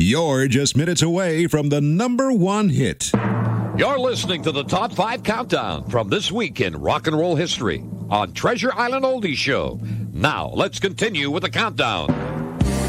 You're just minutes away from the number one hit. You're listening to the Top 5 Countdown from this week in rock and roll history on Treasure Island Oldies Show. Now, let's continue with the countdown.